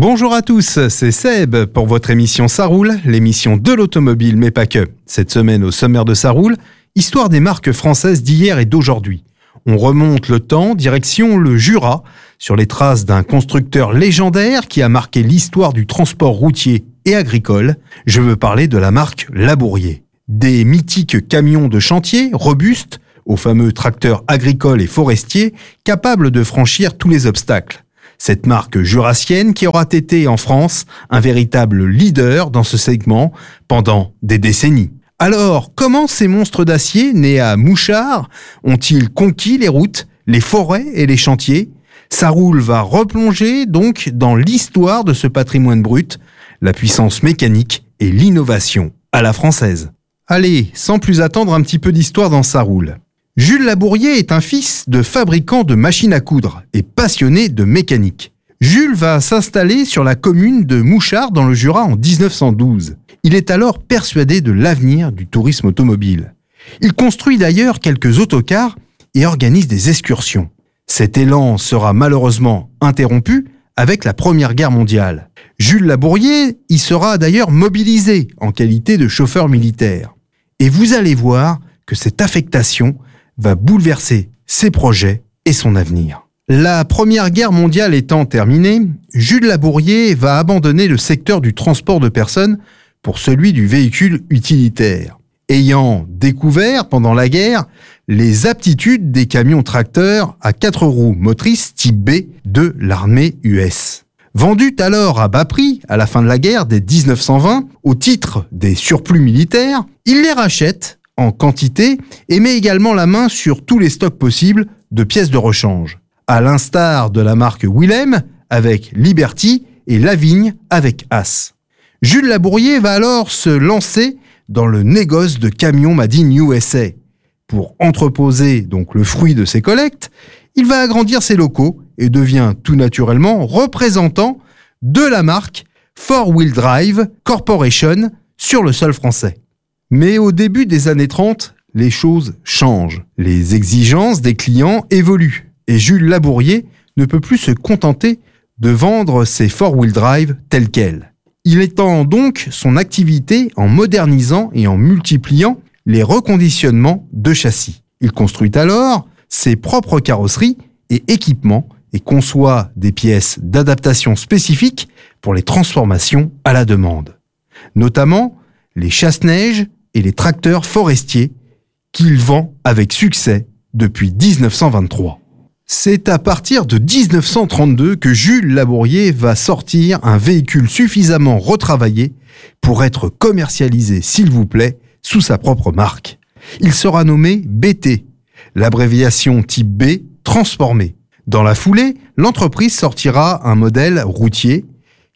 Bonjour à tous, c'est Seb pour votre émission Ça roule, l'émission de l'automobile mais pas que. Cette semaine au sommaire de Ça roule, histoire des marques françaises d'hier et d'aujourd'hui. On remonte le temps, direction le Jura, sur les traces d'un constructeur légendaire qui a marqué l'histoire du transport routier et agricole. Je veux parler de la marque Labourier. Des mythiques camions de chantier, robustes, aux fameux tracteurs agricoles et forestiers, capables de franchir tous les obstacles. Cette marque jurassienne qui aura été en France un véritable leader dans ce segment pendant des décennies. Alors, comment ces monstres d'acier, nés à Mouchard, ont-ils conquis les routes, les forêts et les chantiers ? Ça roule va replonger donc dans l'histoire de ce patrimoine brut, la puissance mécanique et l'innovation à la française. Allez, sans plus attendre, un petit peu d'histoire dans Ça roule. Jules Labourier est un fils de fabricant de machines à coudre et passionné de mécanique. Jules va s'installer sur la commune de Mouchard dans le Jura en 1912. Il est alors persuadé de l'avenir du tourisme automobile. Il construit d'ailleurs quelques autocars et organise des excursions. Cet élan sera malheureusement interrompu avec la Première Guerre mondiale. Jules Labourier y sera d'ailleurs mobilisé en qualité de chauffeur militaire. Et vous allez voir que cette affectation va bouleverser ses projets et son avenir. La Première Guerre mondiale étant terminée, Jules Labourier va abandonner le secteur du transport de personnes pour celui du véhicule utilitaire, ayant découvert pendant la guerre les aptitudes des camions tracteurs à 4 roues motrices type B de l'armée US. Vendus alors à bas prix à la fin de la guerre dès 1920 au titre des surplus militaires, il les rachète en quantité et met également la main sur tous les stocks possibles de pièces de rechange, à l'instar de la marque Willem avec Liberty et Lavigne avec Haas. Jules Labourier va alors se lancer dans le négoce de camions Made in USA. Pour entreposer donc le fruit de ses collectes, il va agrandir ses locaux et devient tout naturellement représentant de la marque 4Wheel Drive Corporation sur le sol français. Mais au début des années 30, les choses changent. Les exigences des clients évoluent et Jules Labourier ne peut plus se contenter de vendre ses 4Wheel Drive tels quels. Il étend donc son activité en modernisant et en multipliant les reconditionnements de châssis. Il construit alors ses propres carrosseries et équipements et conçoit des pièces d'adaptation spécifiques pour les transformations à la demande. Notamment les chasse-neige et les tracteurs forestiers qu'il vend avec succès depuis 1923. C'est à partir de 1932 que Jules Labourier va sortir un véhicule suffisamment retravaillé pour être commercialisé, s'il vous plaît, sous sa propre marque. Il sera nommé BT, l'abréviation type B transformée. Dans la foulée, l'entreprise sortira un modèle routier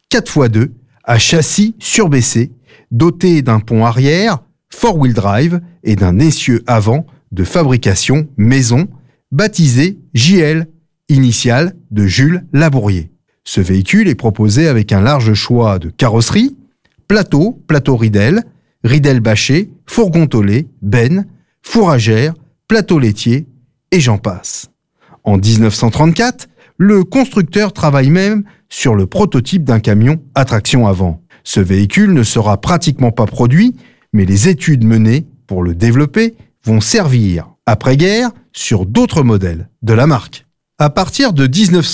4x2 à châssis surbaissé, doté d'un pont arrière 4Wheel Drive et d'un essieu avant de fabrication maison, baptisé JL, initiale de Jules Labourier. Ce véhicule est proposé avec un large choix de carrosserie, plateau ridelle bâché, fourgon tolé, benne, fourragère, plateau laitier et j'en passe. En 1934, le constructeur travaille même sur le prototype d'un camion à traction avant. Ce véhicule ne sera pratiquement pas produit, mais les études menées pour le développer vont servir, après-guerre, sur d'autres modèles de la marque. À partir de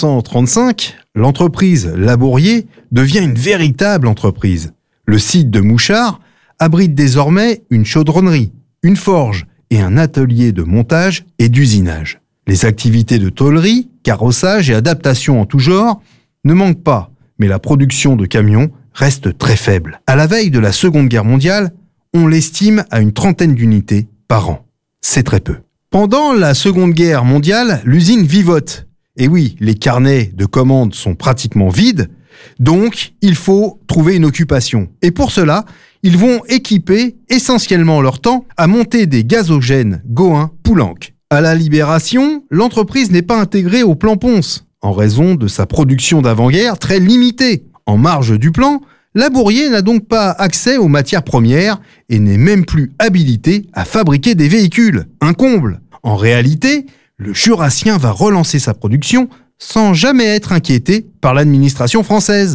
1935, l'entreprise Labourier devient une véritable entreprise. Le site de Mouchard abrite désormais une chaudronnerie, une forge et un atelier de montage et d'usinage. Les activités de tôlerie, carrossage et adaptation en tout genre ne manquent pas, mais la production de camions reste très faible. À la veille de la Seconde Guerre mondiale, on l'estime à une 30aine d'unités par an. C'est très peu. Pendant la Seconde Guerre mondiale, l'usine vivote. Et oui, les carnets de commandes sont pratiquement vides, donc il faut trouver une occupation. Et pour cela, ils vont équiper essentiellement leur temps à monter des gazogènes Goin Poulenc. À la Libération, l'entreprise n'est pas intégrée au plan Ponce, en raison de sa production d'avant-guerre très limitée. En marge du plan, Labourier n'a donc pas accès aux matières premières et n'est même plus habilité à fabriquer des véhicules. Un comble. En réalité, le Jurassien va relancer sa production sans jamais être inquiété par l'administration française,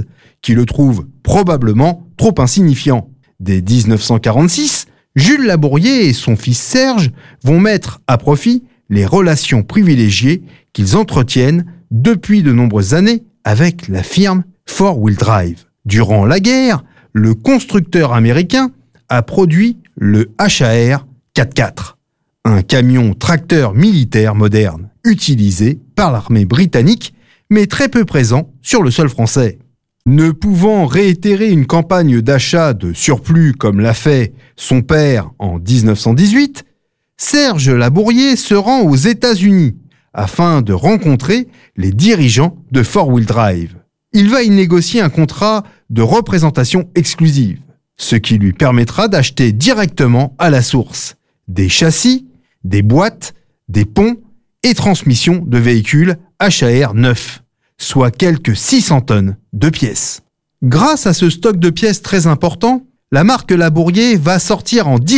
qui le trouve probablement trop insignifiant. Dès 1946, Jules Labourier et son fils Serge vont mettre à profit les relations privilégiées qu'ils entretiennent depuis de nombreuses années avec la firme 4-Wheel Drive. Durant la guerre, le constructeur américain a produit le HAR 4x4, un camion tracteur militaire moderne, utilisé par l'armée britannique, mais très peu présent sur le sol français. Ne pouvant réitérer une campagne d'achat de surplus comme l'a fait son père en 1918, Serge Labourier se rend aux États-Unis afin de rencontrer les dirigeants de 4-Wheel Drive. Il va y négocier un contrat de représentation exclusive, ce qui lui permettra d'acheter directement à la source des châssis, des boîtes, des ponts et transmissions de véhicules HAR neufs, soit quelques 600 tonnes de pièces. Grâce à ce stock de pièces très important, la marque Labourier va sortir en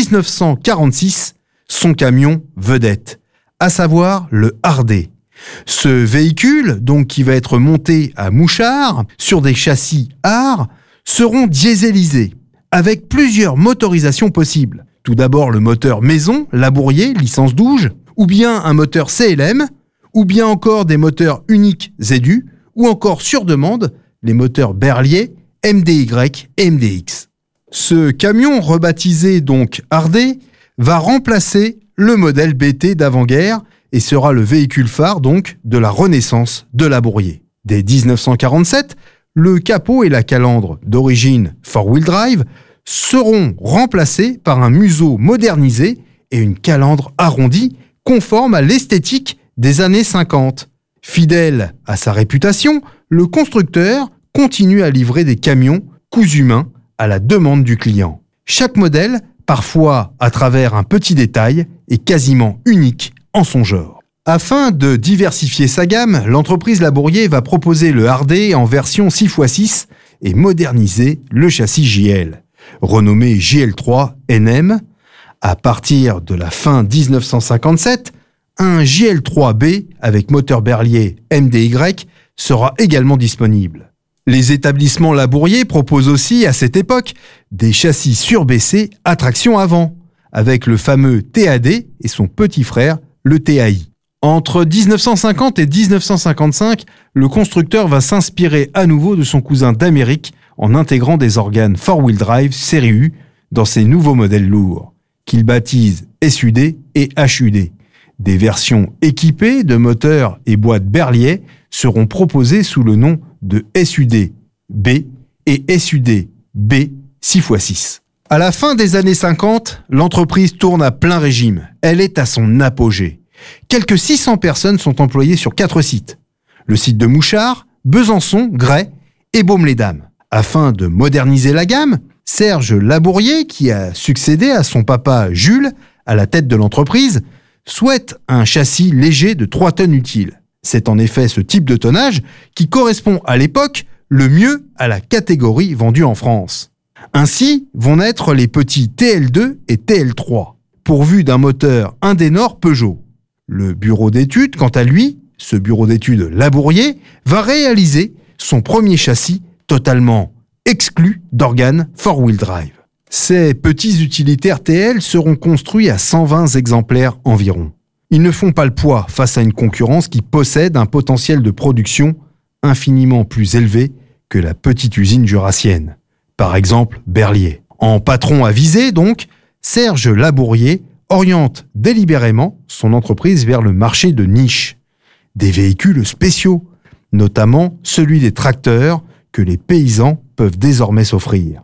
1946 son camion vedette, à savoir le Hardé. Ce véhicule, donc qui va être monté à mouchard sur des châssis Art, seront dieselisés avec plusieurs motorisations possibles. Tout d'abord le moteur maison Labourier, licence 12, ou bien un moteur CLM, ou bien encore des moteurs uniques ZU, ou encore sur demande les moteurs Berliet, MDY et MDX. Ce camion rebaptisé donc Hardé va remplacer le modèle BT d'avant-guerre et sera le véhicule phare donc de la renaissance de Labourier. Dès 1947, le capot et la calandre d'origine 4-Wheel Drive seront remplacés par un museau modernisé et une calandre arrondie conforme à l'esthétique des années 50. Fidèle à sa réputation, le constructeur continue à livrer des camions cousus main à la demande du client. Chaque modèle, parfois à travers un petit détail, est quasiment unique en son genre. Afin de diversifier sa gamme, l'entreprise Labourier va proposer le Hardé en version 6x6 et moderniser le châssis JL. Renommé JL3 NM, à partir de la fin 1957, un JL3B avec moteur Berliet MDY sera également disponible. Les établissements Labourier proposent aussi à cette époque des châssis surbaissés à traction avant, avec le fameux TAD et son petit frère, le TAI. Entre 1950 et 1955, le constructeur va s'inspirer à nouveau de son cousin d'Amérique en intégrant des organes 4-Wheel Drive série U dans ses nouveaux modèles lourds, qu'il baptise SUD et HUD. Des versions équipées de moteurs et boîtes Berliet seront proposées sous le nom de SUD-B et SUD-B 6x6. À la fin des années 50, l'entreprise tourne à plein régime. Elle est à son apogée. Quelques 600 personnes sont employées sur 4 sites. Le site de Mouchard, Besançon, Gray et Baume-les-Dames. Afin de moderniser la gamme, Serge Labourier, qui a succédé à son papa Jules à la tête de l'entreprise, souhaite un châssis léger de 3 tonnes utiles. C'est en effet ce type de tonnage qui correspond à l'époque le mieux à la catégorie vendue en France. Ainsi vont naître les petits TL2 et TL3, pourvus d'un moteur Indénor Peugeot. Le bureau d'études, quant à lui, ce bureau d'études Labourier, va réaliser son premier châssis totalement exclu d'organes 4-Wheel Drive. Ces petits utilitaires TL seront construits à 120 exemplaires environ. Ils ne font pas le poids face à une concurrence qui possède un potentiel de production infiniment plus élevé que la petite usine jurassienne. Par exemple, Berliet. En patron avisé, donc, Serge Labourier oriente délibérément son entreprise vers le marché de niche. Des véhicules spéciaux, notamment celui des tracteurs que les paysans peuvent désormais s'offrir.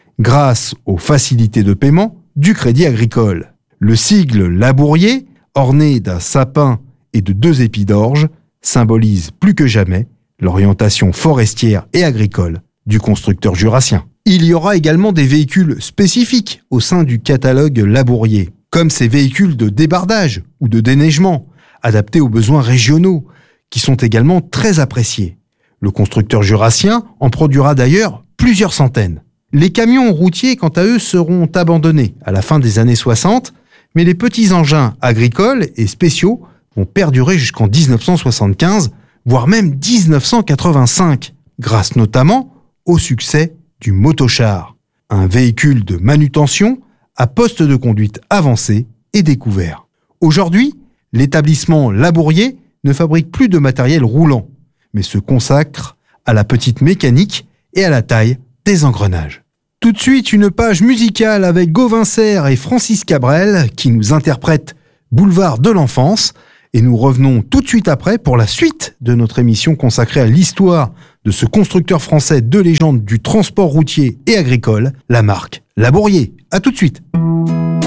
Grâce aux facilités de paiement du Crédit Agricole. Le sigle Labourier, orné d'un sapin et de 2 épis d'orge, symbolise plus que jamais l'orientation forestière et agricole du constructeur jurassien. Il y aura également des véhicules spécifiques au sein du catalogue Labourier, comme ces véhicules de débardage ou de déneigement, adaptés aux besoins régionaux, qui sont également très appréciés. Le constructeur jurassien en produira d'ailleurs plusieurs centaines. Les camions routiers, quant à eux, seront abandonnés à la fin des années 60, mais les petits engins agricoles et spéciaux vont perdurer jusqu'en 1975, voire même 1985, grâce notamment au succès du motochar, un véhicule de manutention à poste de conduite avancé et découvert. Aujourd'hui, l'établissement Labourier ne fabrique plus de matériel roulant, mais se consacre à la petite mécanique et à la taille des engrenages. Tout de suite, une page musicale avec Gauvin Serre et Francis Cabrel qui nous interprètent Boulevard de l'enfance. Et nous revenons tout de suite après pour la suite de notre émission consacrée à l'histoire de ce constructeur français de légende du transport routier et agricole, la marque Labourier. À tout de suite.